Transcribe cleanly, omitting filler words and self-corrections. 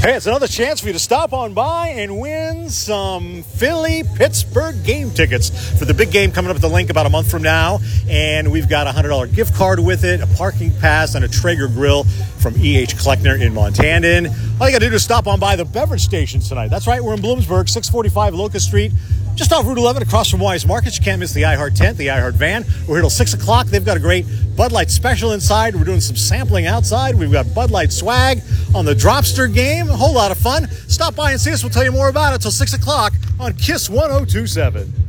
Hey, it's another chance for you to stop on by and win some Philly-Pittsburgh game tickets for the big game coming up at the Link about a month from now. And we've got a $100 gift card with it, a parking pass, and a Traeger grill from E.H. Kleckner in Montandon. All you got to do is stop on by the beverage station tonight. That's right, we're in Bloomsburg, 645 Locust Street, just off Route 11 across from Wise Markets. You can't miss the iHeart tent, the iHeart van. We're here till 6 o'clock. They've got a great Bud Light special inside. We're doing some sampling outside. We've got Bud Light swag on the Dropster game. A whole lot of fun. Stop by and see us. We'll tell you more about it till 6 o'clock on KISS 1027.